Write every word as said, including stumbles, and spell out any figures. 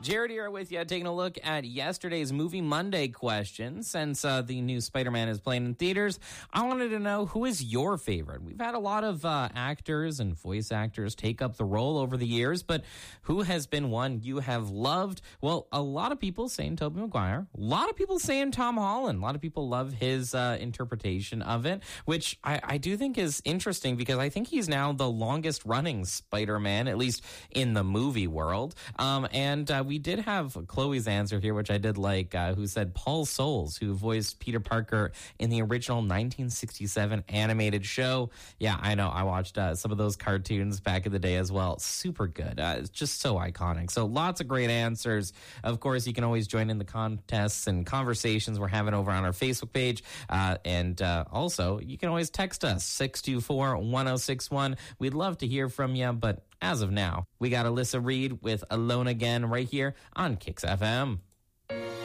Jared here with you, taking a look at yesterday's Movie Monday question. Since uh, the new Spider-Man is playing in theaters, I wanted to know, who is your favorite? We've had a lot of uh, actors and voice actors take up the role over the years, but who has been one you have loved? Well, a lot of people saying Tobey Maguire. A lot of people saying Tom Holland. A lot of people love his uh, interpretation of it, which I, I do think is interesting because I think he's now the longest running Spider-Man, at least in the movie world. Um, and uh, we did have Chloe's answer here, which I did like, uh, who said Paul Soles, who voiced Peter Parker in the original nineteen sixty-seven animated show. Yeah, I know. I watched uh, some of those cartoons back in the day as well. Super good. Uh, it's just so iconic. So lots of great answers. Of course, you can always join in the contests and conversations we're having over on our Facebook page. Uh, and uh, also, you can always text us, six two four, one oh six one. We'd love to hear from you, but as of now, we got Alyssa Reed with Alone Again right here on Kicks F M.